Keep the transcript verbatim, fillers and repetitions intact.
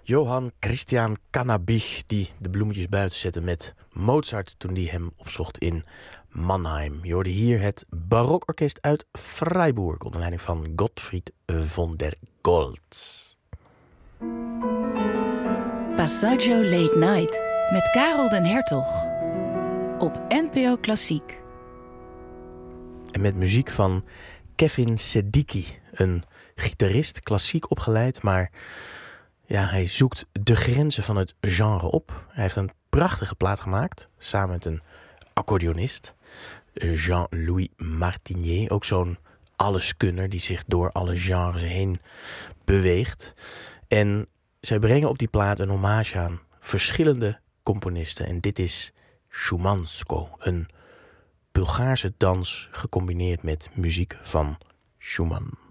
Johann Christian Cannabich, die de bloemetjes buiten zette met Mozart toen die hem opzocht in Mannheim. Je hoorde hier het barokorkest uit Freiburg onder leiding van Gottfried von der Goltz. Passaggio Late Night met Karel den Hertog op N P O Klassiek. En met muziek van Kevin Sedicki, een gitarist, klassiek opgeleid, maar ja, hij zoekt de grenzen van het genre op. Hij heeft een prachtige plaat gemaakt, samen met een accordeonist, Jean-Louis Martinier. Ook zo'n alleskunner die zich door alle genres heen beweegt. En zij brengen op die plaat een hommage aan verschillende componisten. En dit is Schumansko, een Bulgaarse dans gecombineerd met muziek van Schumann.